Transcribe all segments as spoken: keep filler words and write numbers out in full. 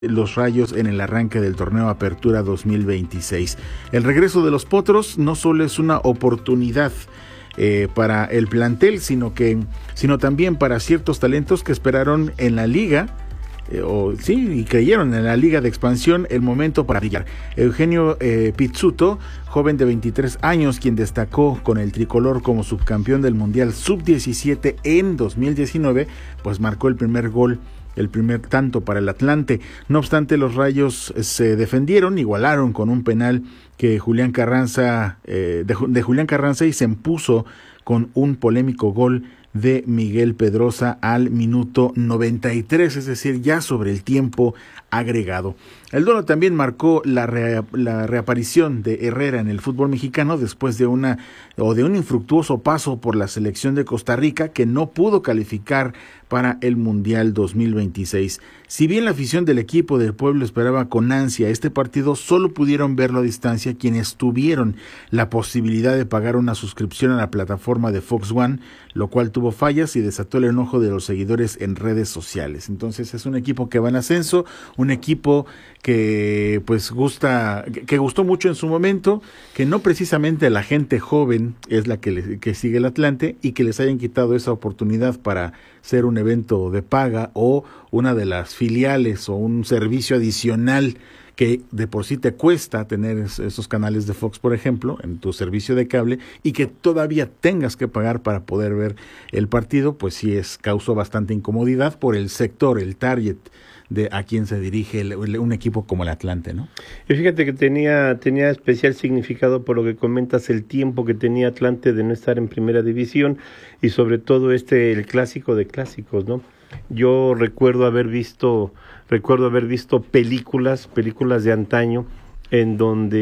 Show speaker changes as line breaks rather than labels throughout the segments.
los Rayos en el arranque del torneo Apertura dos mil veintiséis. El regreso de los Potros no solo es una oportunidad eh, para el plantel, sino que sino también para ciertos talentos que esperaron en la liga eh, o sí y creyeron en la liga de expansión el momento para brillar. Eugenio eh, Pizzuto, joven de veintitrés años, quien destacó con el tricolor como subcampeón del Mundial sub diecisiete en dos mil diecinueve, pues marcó el primer gol, el primer tanto para el Atlante. No obstante, los Rayos se defendieron, igualaron con un penal que Julián Carranza, eh, de, de Julián Carranza y se impuso con un polémico gol de Miguel Pedrosa al minuto noventa y tres, es decir, ya sobre el tiempo agregado. El duelo también marcó la, re, la reaparición de Herrera en el fútbol mexicano después de una o de un infructuoso paso por la selección de Costa Rica, que no pudo calificar para el Mundial dos mil veintiséis. Si bien la afición del equipo del pueblo esperaba con ansia este partido, solo pudieron verlo a distancia quienes tuvieron la posibilidad de pagar una suscripción a la plataforma de Fox One, lo cual tuvo fallas y desató el enojo de los seguidores en redes sociales. Entonces es un equipo que va en ascenso, un equipo que pues gusta, que gustó mucho en su momento, que no precisamente la gente joven es la que, le, que sigue el Atlante, y que les hayan quitado esa oportunidad para ser un evento de paga o una de las filiales o un servicio adicional que de por sí te cuesta tener esos canales de Fox, por ejemplo, en tu servicio de cable, y que todavía tengas que pagar para poder ver el partido, pues sí es causó bastante incomodidad por el sector, el target de a quien se dirige el, un equipo como el Atlante, ¿no?
Y fíjate que tenía tenía especial significado por lo que comentas, el tiempo que tenía Atlante de no estar en primera división, y sobre todo este el clásico de clásicos, ¿no? Yo recuerdo haber visto recuerdo haber visto películas, películas de antaño en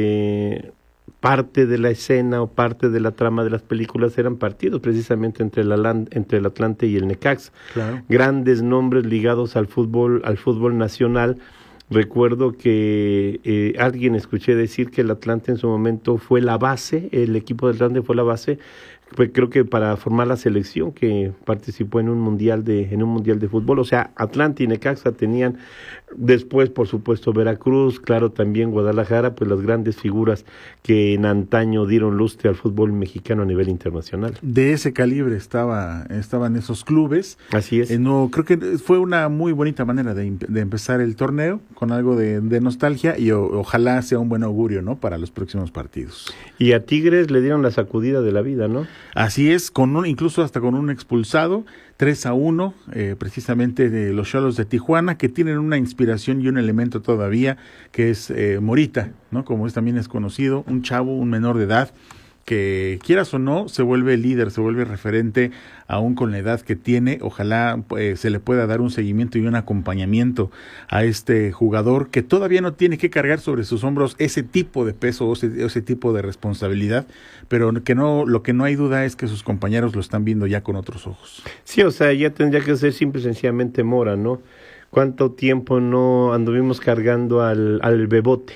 donde parte de la escena o parte de la trama de las películas eran partidos precisamente entre el, entre el Atlante y el Necaxa. Claro. Grandes nombres ligados al fútbol, al fútbol nacional. Recuerdo que eh, alguien escuché decir que el Atlante en su momento fue la base, el equipo del Atlante fue la base, pues creo que para formar la selección que participó en un mundial de en un mundial de fútbol. O sea, Atlante y Necaxa tenían, después por supuesto Veracruz, claro, también Guadalajara, pues las grandes figuras que en antaño dieron lustre al fútbol mexicano a nivel internacional.
De ese calibre estaba estaban esos clubes.
Así es.
Eh, no, creo que fue una muy bonita manera de, de empezar el torneo con algo de, de nostalgia, y o, ojalá sea un buen augurio, ¿no?, para los próximos partidos.
Y a Tigres le dieron la sacudida de la vida, ¿no?
Así es, con un, incluso hasta con un expulsado, tres a uno, eh, precisamente de los Xolos de Tijuana, que tienen una inspiración y un elemento todavía, que es eh, Morita, ¿no?, como es, también es conocido, un chavo, un menor de edad, que quieras o no, se vuelve líder, se vuelve referente aún con la edad que tiene. Ojalá pues, se le pueda dar un seguimiento y un acompañamiento a este jugador que todavía no tiene que cargar sobre sus hombros ese tipo de peso o ese, ese tipo de responsabilidad, pero que no, lo que no hay duda es que sus compañeros lo están viendo ya con otros ojos.
Sí, o sea, ya tendría que ser simple y sencillamente Mora, ¿no? ¿Cuánto tiempo no anduvimos cargando al, al Bebote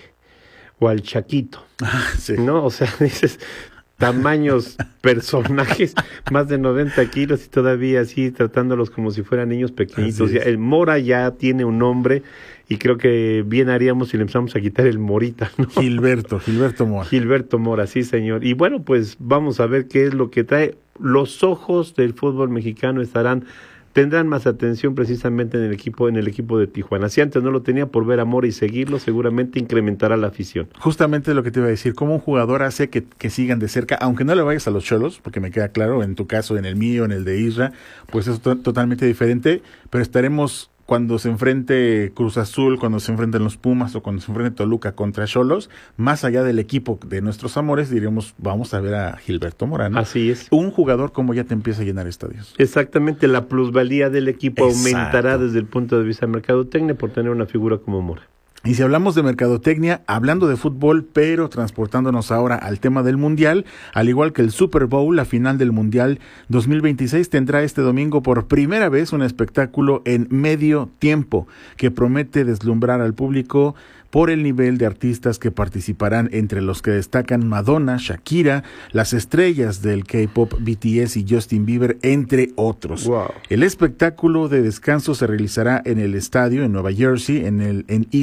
o al Chaquito?
Ah, sí.
¿No? O sea, dices, tamaños, personajes, más de noventa kilos y todavía así tratándolos como si fueran niños pequeñitos. Ya, el Mora ya tiene un nombre y creo que bien haríamos si le empezamos a quitar el Morita, ¿no?
Gilberto, Gilberto Mora.
Gilberto Mora, sí señor. Y bueno, pues vamos a ver qué es lo que trae. Los ojos del fútbol mexicano estarán tendrán más atención precisamente en el equipo en el equipo de Tijuana. Si antes no lo tenía, por ver a Mora y seguirlo, seguramente incrementará la afición.
Justamente lo que te iba a decir, cómo un jugador hace que, que sigan de cerca, aunque no le vayas a los Xolos, porque me queda claro, en tu caso, en el mío, en el de Isra, pues es to- totalmente diferente, pero estaremos cuando se enfrente Cruz Azul, cuando se enfrenten los Pumas o cuando se enfrente Toluca contra Xolos, más allá del equipo de nuestros amores, diríamos, vamos a ver a Gilberto Mora, ¿no?
Así es.
Un jugador como ya te empieza a llenar estadios.
Exactamente, la plusvalía del equipo
Exacto.
aumentará desde el punto de vista mercadotecnia por tener una figura como Mora.
Y si hablamos de mercadotecnia, hablando de fútbol, pero transportándonos ahora al tema del Mundial, al igual que el Super Bowl, la final del Mundial dos mil veintiséis tendrá este domingo por primera vez un espectáculo en medio tiempo que promete deslumbrar al público por el nivel de artistas que participarán, entre los que destacan Madonna, Shakira, las estrellas del K-pop B T S y Justin Bieber, entre otros.
Wow.
El espectáculo de descanso se realizará en el estadio en Nueva Jersey, en el en